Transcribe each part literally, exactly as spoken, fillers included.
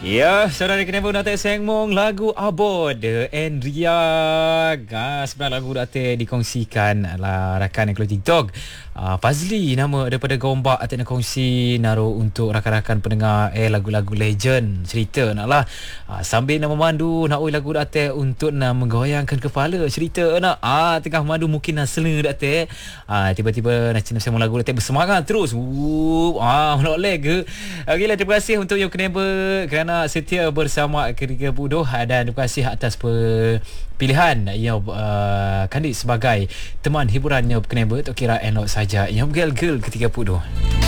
Ya, saudara kena pun datang sengmong lagu Abod and Riak. Ah, sebenarnya lagu datang dikongsikan lah rakan yang keluar TikTok. Ah, Fazli nama daripada Gombak atau nak kongsi naruh untuk rakan-rakan pendengar eh lagu-lagu legend cerita nak lah. Ah, sambil nak memandu nak oi lagu datang untuk nak menggoyangkan kepala cerita nak. Ah tengah memandu mungkin nak sela datang. Ah tiba-tiba nak cina sengmong lagu datang bersemangat terus. Wup, ah menoleh ke. Okeylah, terima kasih untuk yang kena kerana setia bersama Kerja Budoh dan terima kasih atas pilihan yang uh, kandik sebagai teman hiburannya Keneba tak kira elok saja yang girl-girl ketika Budoh.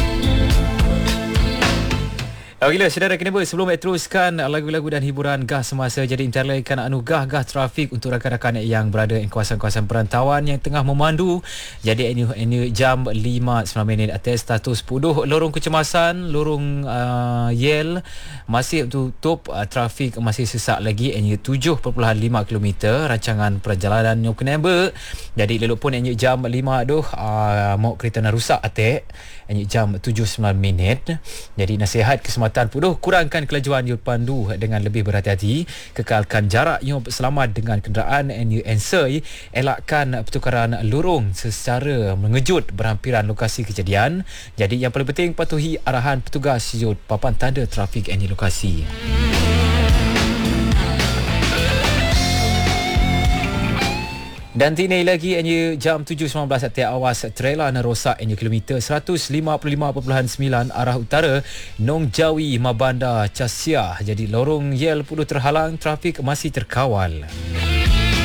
Okeylah, saudara Keneba, sebelum saya teruskan lagu-lagu dan hiburan gah semasa jadi interlaikan anugerah gah trafik untuk rakan-rakan yang berada di kawasan-kawasan perantauan yang tengah memandu. Jadi ini, ini jam lima sembilan minit atas status Budoh lorong kecemasan, lorong uh, Yel masih tutup, uh, trafik masih sesak lagi. Ini tujuh perpuluhan lima kilometer rancangan perjalanan yang Keneba. Jadi lalu pun ini jam lima tu uh, mau kereta nak rusak atek. Ini jam tujuh sembilan minit. Jadi nasihat kesempatan Budoh, kurangkan kelajuan you pandu dengan lebih berhati-hati, kekalkan jarak you selamat dengan kenderaan and you ensure elakkan pertukaran lorong secara mengejut berhampiran lokasi kejadian. Jadi yang paling penting patuhi arahan petugas you papan tanda trafik and lokasi. Dan tini lagi ini jam tujuh sembilan belas setiap awas trailer nerosak ini kilometer seratus lima puluh lima perpuluhan sembilan arah utara Nong Jawi Mabanda Casia. Jadi lorong Yel Pudu terhalang, trafik masih terkawal.